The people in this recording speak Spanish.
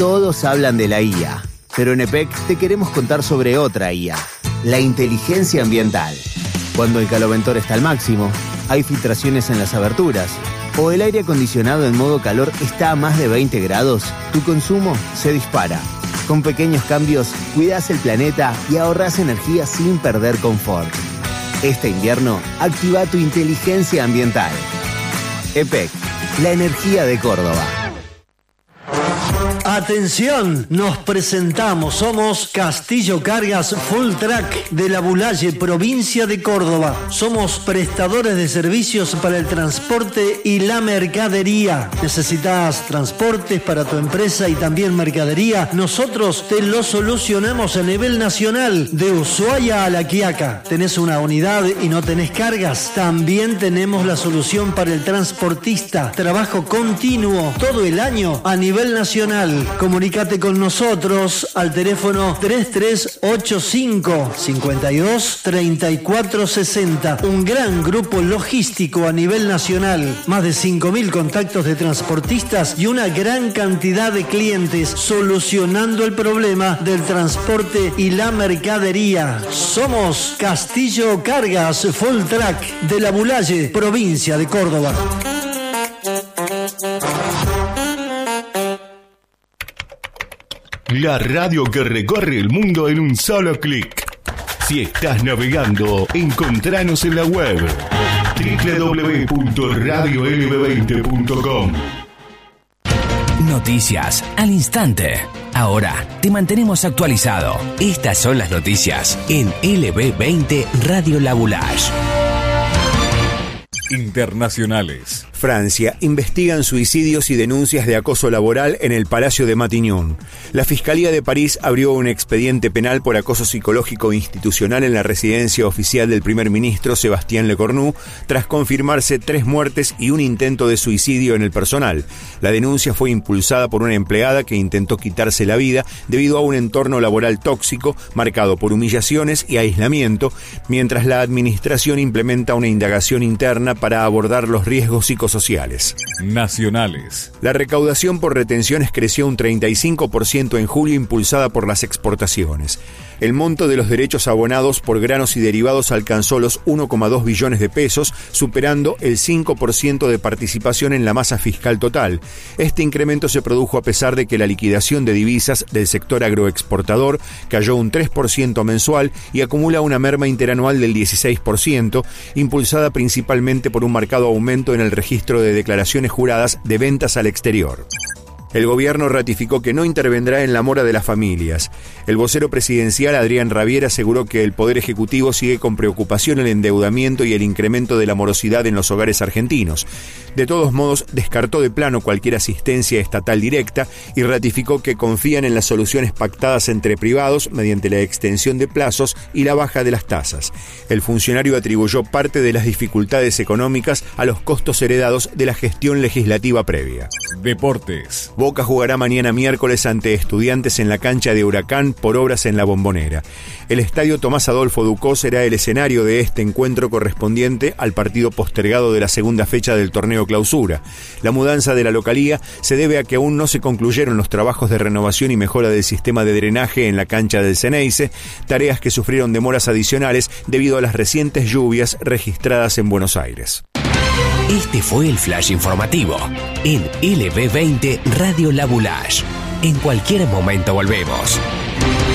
Todos hablan de la IA, pero en EPEC te queremos contar sobre otra IA, la inteligencia ambiental. Cuando el caloventor está al máximo, hay filtraciones en las aberturas, o el aire acondicionado en modo calor está a más de 20 grados, tu consumo se dispara. Con pequeños cambios, cuidas el planeta y ahorras energía sin perder confort. Este invierno, activa tu inteligencia ambiental. EPEC, la energía de Córdoba. Atención, nos presentamos, somos Castillo Cargas Full Track de La Bulaye, provincia de Córdoba. Somos prestadores de servicios para el transporte y la mercadería. ¿Necesitas transportes para tu empresa y también mercadería? Nosotros te lo solucionamos a nivel nacional, de Ushuaia a La Quiaca. ¿Tenés una unidad y no tenés cargas? También tenemos la solución para el transportista. Trabajo continuo todo el año a nivel nacional. Comunícate con nosotros al teléfono 3385 52 34 60. Un gran grupo logístico a nivel nacional. Más de 5.000 contactos de transportistas y una gran cantidad de clientes solucionando el problema del transporte y la mercadería. Somos Castillo Cargas Full Track de La Bulaye, provincia de Córdoba. La radio que recorre el mundo en un solo clic. Si estás navegando, encontranos en la web www.radiolb20.com. Noticias al instante. Ahora te mantenemos actualizado. Estas son las noticias en LB20 Radio La Bulaye. Internacionales. Francia, investigan suicidios y denuncias de acoso laboral en el Palacio de Matignon. La Fiscalía de París abrió un expediente penal por acoso psicológico institucional en la residencia oficial del primer ministro Sébastien Lecornu, tras confirmarse 3 muertes y un intento de suicidio en el personal. La denuncia fue impulsada por una empleada que intentó quitarse la vida debido a un entorno laboral tóxico, marcado por humillaciones y aislamiento, mientras la administración implementa una indagación interna para abordar los riesgos psicosociales. Nacionales. La recaudación por retenciones creció un 35% en julio, impulsada por las exportaciones. El monto de los derechos abonados por granos y derivados alcanzó los 1,2 billones de pesos, superando el 5% de participación en la masa fiscal total. Este incremento se produjo a pesar de que la liquidación de divisas del sector agroexportador cayó un 3% mensual y acumula una merma interanual del 16%, impulsada principalmente por un marcado aumento en el registro de declaraciones juradas de ventas al exterior. El gobierno ratificó que no intervendrá en la mora de las familias. El vocero presidencial Adrián Rabier aseguró que el Poder Ejecutivo sigue con preocupación el endeudamiento y el incremento de la morosidad en los hogares argentinos. De todos modos, descartó de plano cualquier asistencia estatal directa y ratificó que confían en las soluciones pactadas entre privados mediante la extensión de plazos y la baja de las tasas. El funcionario atribuyó parte de las dificultades económicas a los costos heredados de la gestión legislativa previa. Deportes. Boca jugará mañana miércoles ante Estudiantes en la cancha de Huracán por obras en La Bombonera. El estadio Tomás Adolfo Ducó será el escenario de este encuentro correspondiente al partido postergado de la segunda fecha del torneo Clausura. La mudanza de la localía se debe a que aún no se concluyeron los trabajos de renovación y mejora del sistema de drenaje en la cancha del Ceneice, tareas que sufrieron demoras adicionales debido a las recientes lluvias registradas en Buenos Aires. Este fue el flash informativo en LB20 Radio La Bulaye. En cualquier momento volvemos.